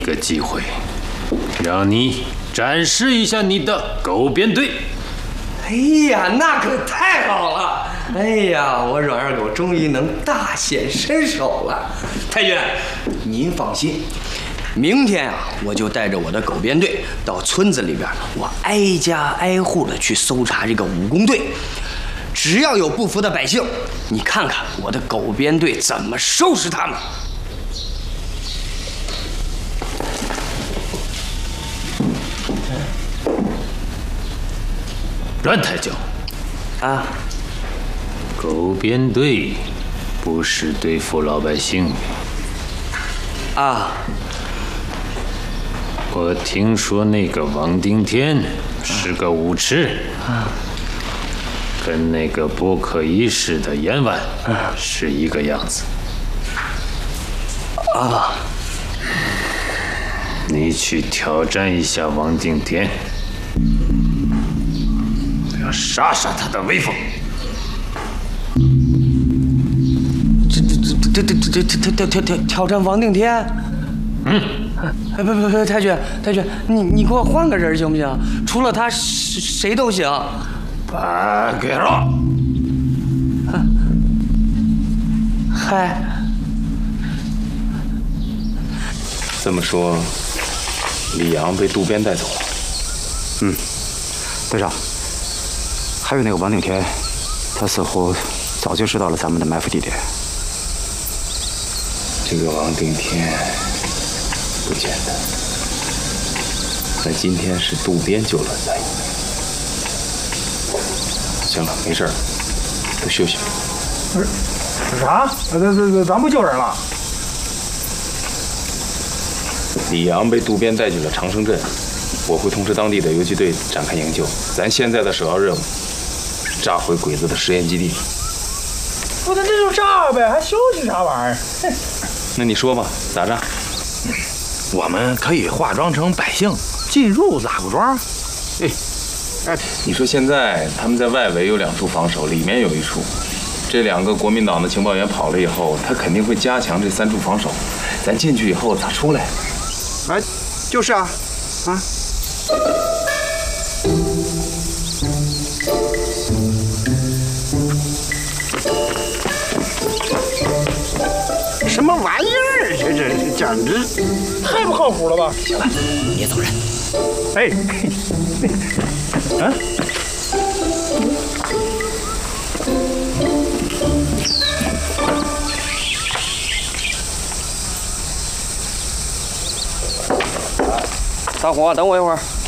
个机会，让你展示一下你的狗鞭队。 哎呀，那可太好了！哎呀，我软二狗终于能大显身手了。太君，您放心，明天啊，我就带着我的狗鞭队到村子里边，我挨家挨户的去搜查这个武工队。只要有不服的百姓，你看看我的狗鞭队怎么收拾他们。 阮太教， 啊， 狗鞭队不是对付老百姓的。 啊， 我听说那个王定天是个无耻，跟那个不可一世的阎王是一个样子。 啊， 你去挑战一下王定天，我要杀杀他的威风。 挑战王定天？不，太君，你给我换个人行不行？除了他，谁都行。 别给了！ 嗨， 这么说，李阳被渡边带走了。 队长，还有那个王定天，他似乎早就知道了咱们的埋伏地点。 这个王定天不简单，那今天是渡边救了咱一命。行了，没事了，都休息吧。 不是啥？咱不救人了？ 李阳被渡边带去了长生镇，我会通知当地的游击队展开营救。咱现在的首要任务，炸毁鬼子的实验基地。 不，那就炸呗，还休息啥玩意儿？ 那你说吧，咋炸？ 我们可以化妆成百姓进入拉古庄。 你说现在他们在外围有2处防守，里面有1处。这2个国民党的情报员跑了以后，他肯定会加强这3处防守。咱进去以后咋出来？ 哎，就是啊， 什么玩意儿？这简直太不靠谱了吧！ 行了，别走人。 哎，啊， 大伙，等我一会儿。